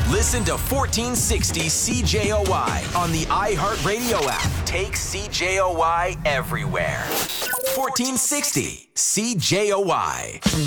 Listen to 1460 CJOY on the iHeartRadio app. Take CJOY everywhere. 1460 CJOY.